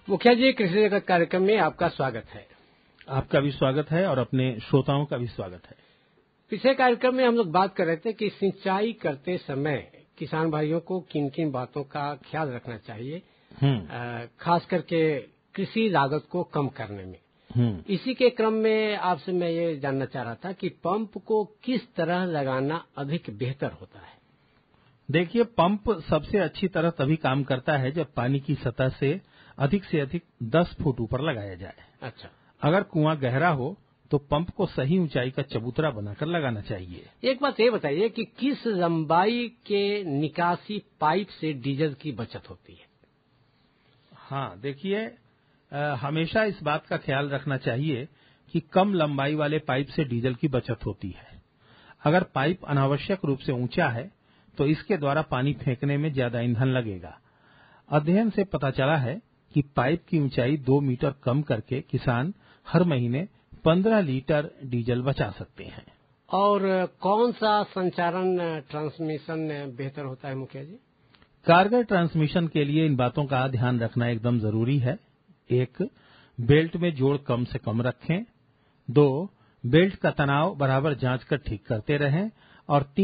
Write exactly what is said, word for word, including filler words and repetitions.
मुखिया जी, कृषि जगत कार्यक्रम में आपका स्वागत है। आपका भी स्वागत है और अपने श्रोताओं का भी स्वागत है। पिछले कार्यक्रम में हम लोग बात कर रहे थे कि सिंचाई करते समय किसान भाइयों को किन किन बातों का ख्याल रखना चाहिए, खास करके कृषि लागत को कम करने में। इसी के क्रम में आपसे मैं ये जानना चाह रहा था कि पंप को किस तरह लगाना अधिक बेहतर होता है। देखिए, पंप सबसे अच्छी तरह तभी काम करता है जब पानी की सतह से अधिक से अधिक दस फुट ऊपर लगाया जाए। अच्छा, अगर कुआं गहरा हो तो पंप को सही ऊंचाई का चबूतरा बनाकर लगाना चाहिए। एक बात ये बताइए कि किस लंबाई के निकासी पाइप से डीजल की बचत होती है। हाँ, देखिए, हमेशा इस बात का ख्याल रखना चाहिए कि कम लंबाई वाले पाइप से डीजल की बचत होती है। अगर पाइप अनावश्यक रूप से ऊंचा है तो इसके द्वारा पानी फेंकने में ज्यादा ईंधन लगेगा। अध्ययन से पता चला है कि पाइप की ऊंचाई दो मीटर कम करके किसान हर महीने पंद्रह लीटर डीजल बचा सकते हैं। और कौन सा संचारण ट्रांसमिशन बेहतर होता है मुखिया जी? कारगर ट्रांसमिशन के लिए इन बातों का ध्यान रखना एकदम जरूरी है। एक, बेल्ट में जोड़ कम से कम रखें। दो, बेल्ट का तनाव बराबर जांच कर ठीक करते रहें। और तीन,